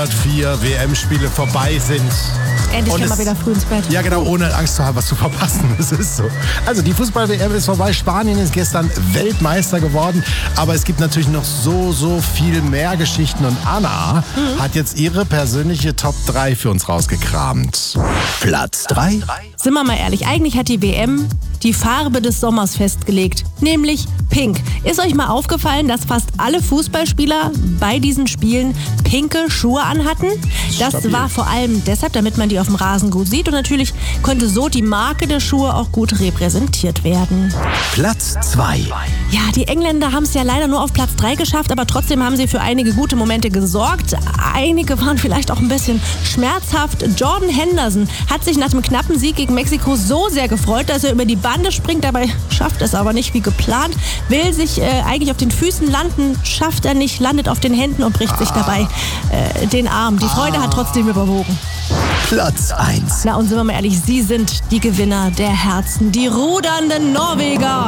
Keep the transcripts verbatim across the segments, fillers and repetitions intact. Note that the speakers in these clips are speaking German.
hundertvier W M-Spiele vorbei sind. Endlich Und kann man es- wieder früh ins Bett. Ja, genau, ohne Angst zu haben, was zu verpassen. Es ist so. Also die Fußball-W M ist vorbei. Spanien ist gestern Weltmeister geworden. Aber es gibt natürlich noch so, so viel mehr Geschichten. Und Anna Mhm. hat jetzt ihre persönliche Top drei für uns rausgekramt. Platz drei. Sind wir mal ehrlich, eigentlich hat die W M die Farbe des Sommers festgelegt, nämlich pink. Ist euch mal aufgefallen, dass fast alle Fußballspieler bei diesen Spielen pinke Schuhe anhatten? Das Stabil. war vor allem deshalb, damit man die auf dem Rasen gut sieht und natürlich konnte so die Marke der Schuhe auch gut repräsentiert werden. Platz zwei. Ja, die Engländer haben es ja leider nur auf Platz drei geschafft, aber trotzdem haben sie für einige gute Momente gesorgt. Einige waren vielleicht auch ein bisschen schmerzhaft. Jordan Henderson hat sich nach dem knappen Sieg gegen Mexiko so sehr gefreut, dass er über die Bande springt. Dabei schafft es aber nicht wie geplant. Will sich äh, eigentlich auf den Füßen landen, schafft er nicht, landet auf den Händen und bricht sich dabei äh, den Arm. Die Freude hat trotzdem überwogen. Platz eins. Na und sind wir mal ehrlich, sie sind die Gewinner der Herzen, die rudernden Norweger.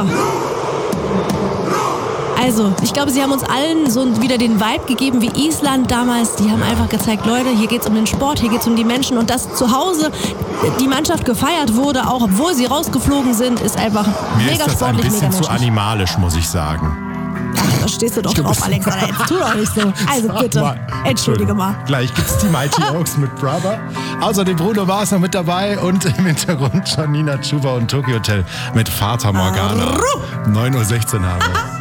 Also, ich glaube, sie haben uns allen so wieder den Vibe gegeben wie Island damals. Die haben einfach gezeigt, Leute, hier geht's um den Sport, hier geht's um die Menschen. Und dass zu Hause die Mannschaft gefeiert wurde, auch obwohl sie rausgeflogen sind, ist einfach Mir mega ist das ein sportlich, mega bisschen zu menschlich. animalisch, muss ich sagen. Ach, da stehst du doch drauf, Alexander. Jetzt tu doch nicht so. Also Sag bitte, mal. entschuldige mal. Gleich gibt's die Mighty Oaks mit Brother. Außerdem Bruno Mars noch mit dabei und im Hintergrund Janina Chuba und Tokyo Hotel mit Vater Morgana. neun Uhr sechzehn haben wir.